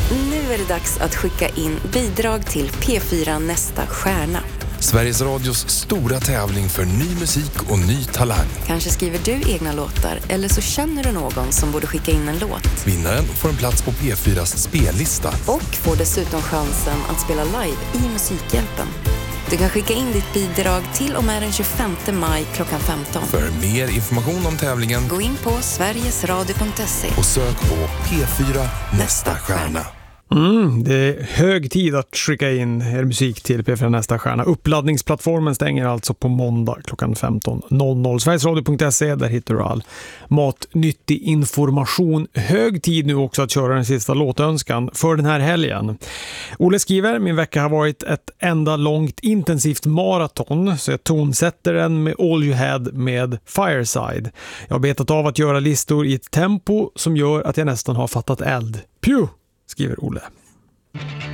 Nu är det dags att skicka in bidrag till P4 Nästa Stjärna. Sveriges Radios stora tävling för ny musik och ny talang. Kanske skriver du egna låtar eller så känner du någon som borde skicka in en låt. Vinnaren får en plats på P4s spellista. Och får dessutom chansen att spela live i Musikhjälpen. Du kan skicka in ditt bidrag till och med den 25 maj klockan 15. För mer information om tävlingen, gå in på sverigesradio.se och sök på P4 Nästa Stjärna. Det är hög tid att skicka in er musik till P4 Nästa Stjärna. Uppladdningsplattformen stänger alltså på måndag klockan 15.00. Sverigesradio.se, där hittar du all matnyttig information. Hög tid nu också att köra den sista låtönskan för den här helgen. Olle skriver, min vecka har varit ett enda långt intensivt maraton, så jag tonsätter den med All You Had med Fireside. Jag har betat av att göra listor i ett tempo som gör att jag nästan har fattat eld. Pew! Skriver Olle.